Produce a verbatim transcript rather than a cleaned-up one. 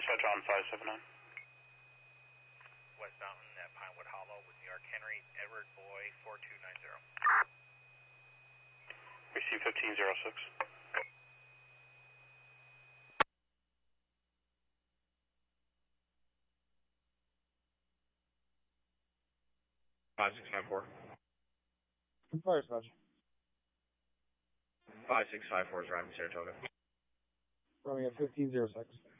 Dispatch on five seven nine. West Mountain at Pinewood Hollow with New York Henry, Edward Boy four two nine zero. Receive fifteen zero six. five six five four. Fire Dispatch. five six five four is driving Saratoga. Running at fifteen zero six.